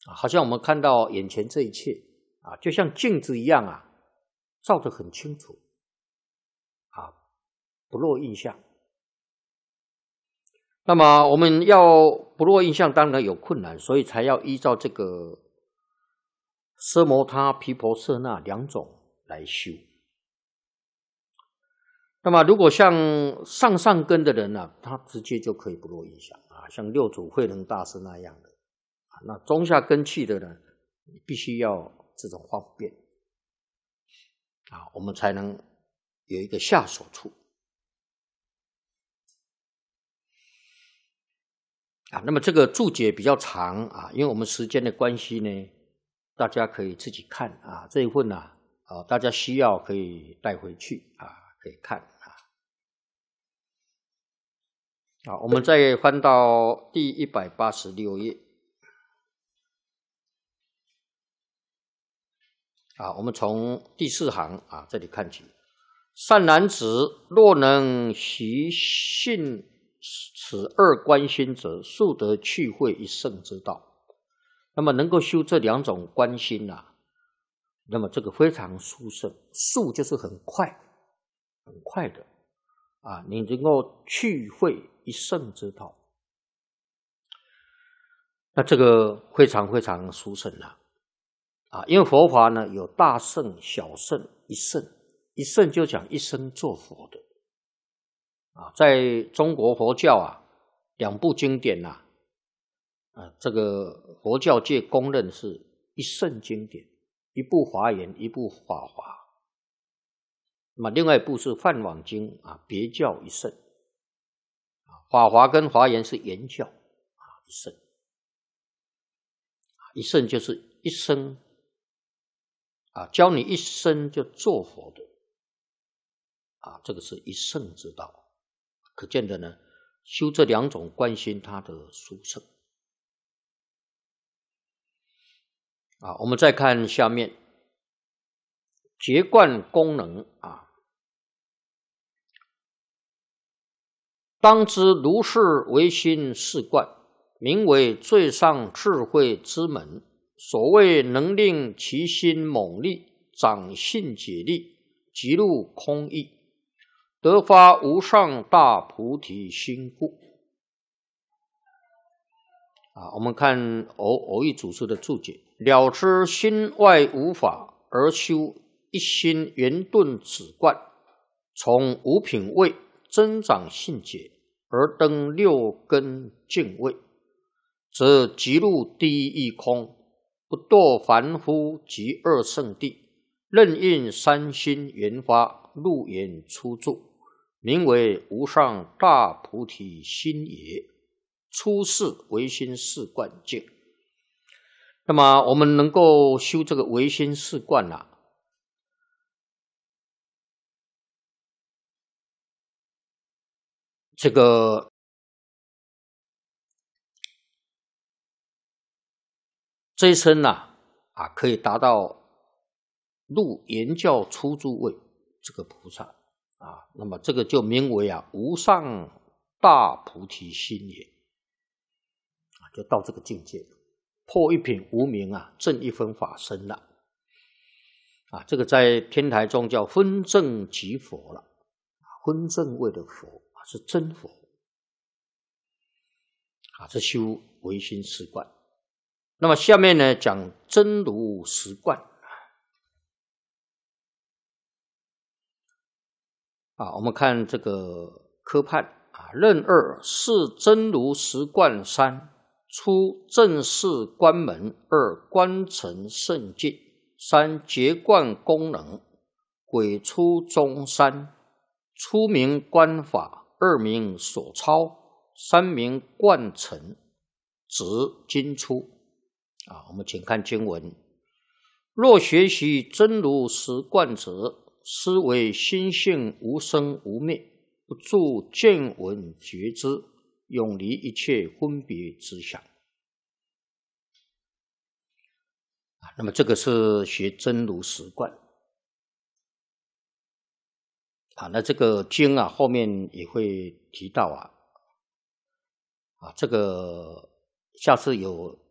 好像我们看到眼前这一切就像镜子一样照得很清楚不落印象。那么我们要不落印象当然有困难，所以才要依照这个奢摩他、毗婆舍那两种来修。那么如果像上根的人他直接就可以不落印象像六祖慧能大师那样的那中下根器的人你必须要这种方便我们才能有一个下手处那么这个注解比较长因为我们时间的关系呢，大家可以自己看这一份大家需要可以带回去可以看我们再翻到第186页我们从第4行这里看起。善男子，若能习信此二观心者，速得去慧一乘之道。那么能够修这两种观心那么这个非常殊胜，速就是很快很快的你能够去慧一乘之道，那这个非常非常殊胜因为佛法呢有大乘、小乘、一乘，一乘就讲一生做佛的在中国佛教两部经典这个佛教界公认是一乘经典，一部华严，一部法华。那么另外一部是梵网经别教一乘法华跟华严是原教一乘一乘就是一生教你一生就做佛的这个是一乘之道。可见的呢，修这两种观心它的殊胜我们再看下面觉观功能当知如是唯心是观，名为最上智慧之门。所谓能令其心猛力，长信解力，即入空义，得发无上大菩提心故我们看偶益祖师的注解。了知心外无法，而修一心圆顿止观，从五品位增长信解，而登六根净位，则即入第一义空，不堕凡夫及二圣地，任运三心圆发，入眼出住，名为无上大菩提心也。出世唯心是观境。那么我们能够修这个唯心是观这个这一生可以达到入圆教出住位这个菩萨那么这个就名为无上大菩提心也就到这个境界了，破一品无明证一分法身了这个在天台宗叫分正即佛了，分正位的佛是真佛这修唯心是观。那么下面呢讲真如实观我们看这个科判任二是真如实观三，出正式观门，二观成圣境，三觉观功能，鬼出中三，初名观法，二名所超，三名观成，直经出我们请看经文。若学习真如实观者，思为心性无生无灭，不住见闻觉知，永离一切分别之想那么这个是学真如实观那这个经后面也会提到这个下次有